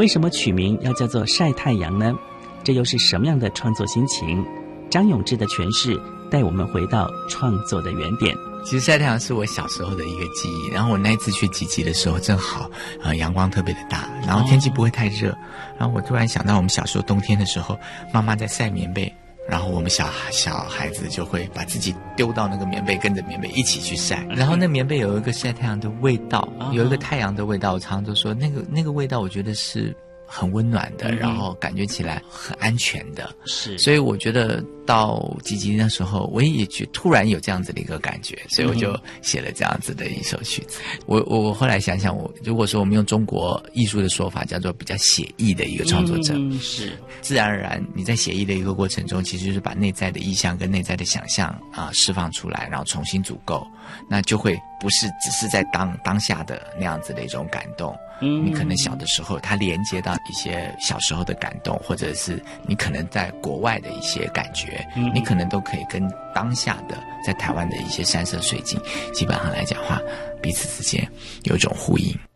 为什么取名要叫做晒太阳呢？这又是什么样的创作心情？张永志的诠释带我们回到创作的原点。 其实晒太阳是我小时候的一个记忆，然后我那一次去集集的时候正好阳光特别的大，然后天气不会太热，然后我突然想到我们小时候冬天的时候，妈妈在晒棉被，然后我们小孩子就会把自己丢到那个棉被，跟着棉被一起去晒，然后那棉被有一个晒太阳的味道，有一个太阳的味道，我常常都说那个味道我觉得是很温暖的，然后感觉起来很安全的， 是， 所以我觉得到集集那时候，我也突然有这样子的一个感觉，所以我就写了这样子的一首曲子。我后来想想，如果说我们用中国艺术的说法，叫做比较写意的一个创作者， 是自然而然你在写意的一个过程中，其实就是把内在的意象跟内在的想象释放出来，然后重新组构，那就会不是只是在当下的那样子的一种感动。你可能小的时候它连接到一些小时候的感动，或者是你可能在国外的一些感觉，你可能都可以跟当下的在台湾的一些山色水景基本上来讲话彼此之间有一种呼应。